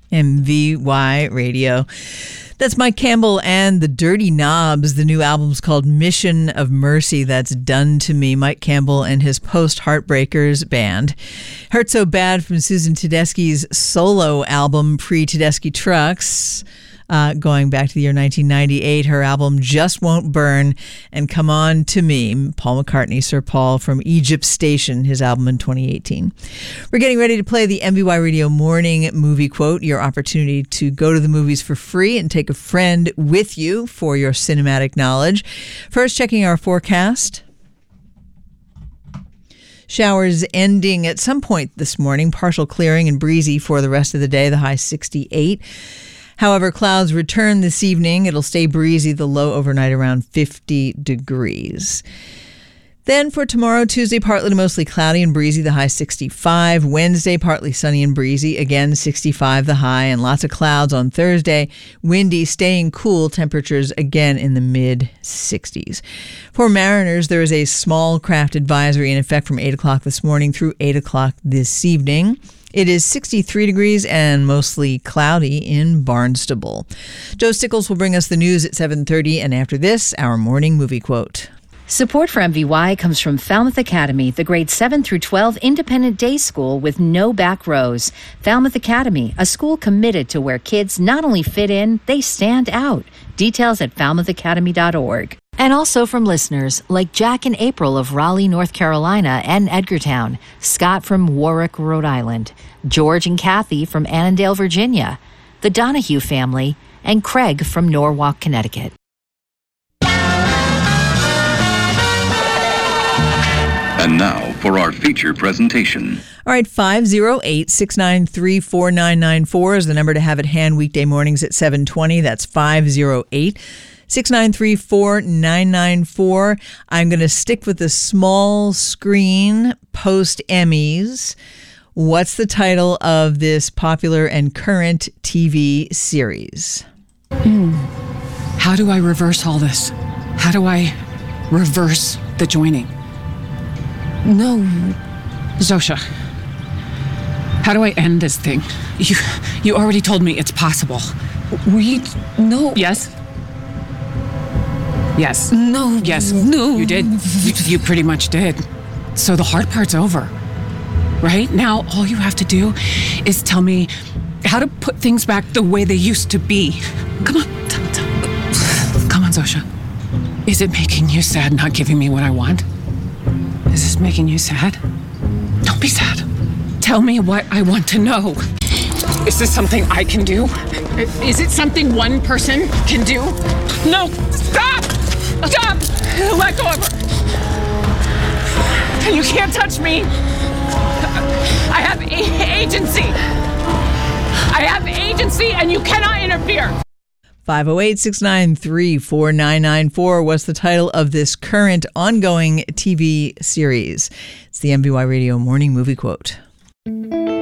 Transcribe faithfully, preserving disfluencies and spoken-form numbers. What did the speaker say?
M V Y Radio. That's Mike Campbell and the Dirty Knobs. The new album's called Mission of Mercy. That's Done to Me. Mike Campbell and his post-Heartbreakers band. Hurt So Bad from Susan Tedeschi's solo album, Pre-Tedeschi Trucks. Uh, going back to the year nineteen ninety-eight, her album Just Won't Burn, and Come On To Me, Paul McCartney, Sir Paul from Egypt Station, his album in twenty eighteen. We're getting ready to play the M V Y Radio Morning Movie Quote, your opportunity to go to the movies for free and take a friend with you for your cinematic knowledge. First, checking our forecast. Showers ending at some point this morning, partial clearing and breezy for the rest of the day, the high sixty-eight. However, clouds return this evening. It'll stay breezy, the low overnight around fifty degrees. Then for tomorrow, Tuesday, partly to mostly cloudy and breezy, the high sixty-five. Wednesday, partly sunny and breezy, again sixty-five the high, and lots of clouds on Thursday. Windy, staying cool, temperatures again in the mid sixties. For mariners, there is a small craft advisory in effect from eight o'clock this morning through eight o'clock this evening. It is sixty-three degrees and mostly cloudy in Barnstable. Joe Stickles will bring us the news at seven thirty, and after this, our morning movie quote. Support for M V Y comes from Falmouth Academy, the grades seven through twelve independent day school with no back rows. Falmouth Academy, a school committed to where kids not only fit in, they stand out. Details at falmouth academy dot org. And also from listeners like Jack and April of Raleigh, North Carolina and Edgartown, Scott from Warwick, Rhode Island, George and Kathy from Annandale, Virginia, the Donahue family, and Craig from Norwalk, Connecticut. And now for our feature presentation. All right, five oh eight, six nine three, four nine nine four is the number to have at hand weekday mornings at seven twenty. That's five oh eight, six nine three, four nine nine four. I'm going to stick with the small screen post-Emmys. What's the title of this popular and current T V series? Hmm. How do I reverse all this? How do I reverse the joining? No. Zosha, how do I end this thing? You you already told me it's possible. We... No. Yes? Yes. No. Yes. No. You did. You, you pretty much did. So the hard part's over. Right? Now, all you have to do is tell me how to put things back the way they used to be. Come on. T- t- Come on, Zosha. Is it making you sad not giving me what I want? Is this making you sad? Don't be sad. Tell me what I want to know. Is this something I can do? Is it something one person can do? No! Stop! Stop! Let go of her! You can't touch me! I have a- agency! I have agency and you cannot interfere! five oh eight, six nine three, four nine nine four. What's the title of this current ongoing T V series? It's the M V Y Radio Morning Movie Quote.